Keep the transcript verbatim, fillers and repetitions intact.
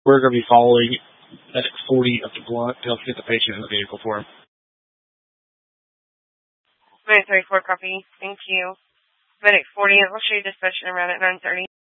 We're going to be following Medic forty up to Blunt to help get the patient in the vehicle for him. nine thirty-four, copy. Thank you. Medic forty, I'll show you dispatch around at nine thirty.